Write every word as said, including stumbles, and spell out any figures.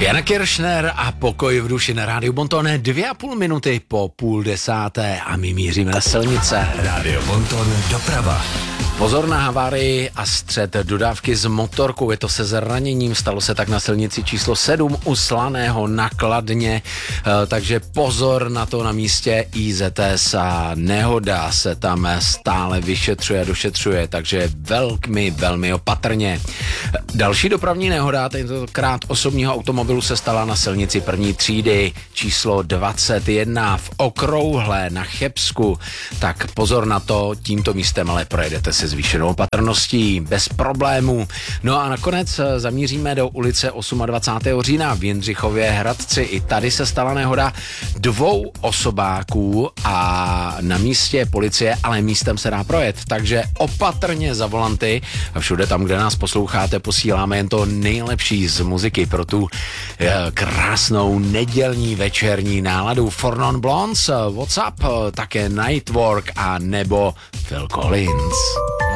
Jana Kiršner a Pokoj v duši na rádiu Bonton, dvě a půl minuty po půl desáté a my míříme na silnice. Rádio Bonton, doprava. Pozor na havárii a střet dodávky s motorkou, je to se zraněním, stalo se tak na silnici číslo sedm u Slaného na Kladně, e, takže pozor na to na místě I Z S a nehoda se tam stále vyšetřuje a došetřuje, takže velmi, velmi opatrně. Další dopravní nehoda, tentokrát osobního automobilu, se stala na silnici první třídy číslo dvacet jedna v Okrouhle na Chebsku, tak pozor na to, tímto místem ale projedete se zvýšenou opatrností, bez problémů. No a nakonec zamíříme do ulice dvacátého osmého října v Jindřichově Hradci. I tady se stala nehoda dvou osobáků a na místě policie, ale místem se dá projet, takže opatrně za volanty a všude tam, kde nás posloucháte, posíláme jen to nejlepší z muziky pro tu eh, krásnou nedělní večerní náladu. Four Non Blondes, What's Up, také Nightwork a nebo Phil Collins.